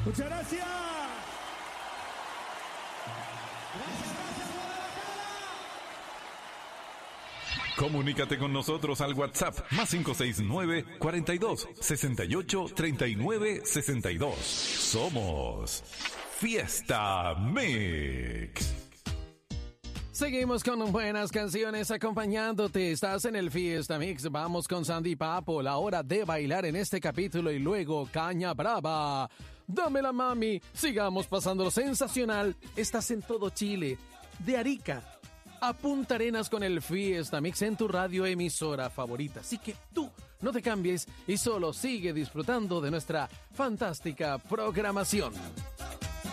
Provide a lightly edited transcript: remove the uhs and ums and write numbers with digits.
Muchas gracias. Comunícate con nosotros al WhatsApp más 569 42 68 39 62. Somos Fiesta Mix. Seguimos con buenas canciones acompañándote. Estás en el Fiesta Mix. Vamos con Sandy Papo, la hora de bailar en este capítulo y luego Caña Brava. Dámela, mami. Sigamos pasándolo sensacional. Estás en todo Chile, de Arica a Punta Arenas con el Fiesta Mix en tu radio emisora favorita. Así que tú no te cambies y solo sigue disfrutando de nuestra fantástica programación.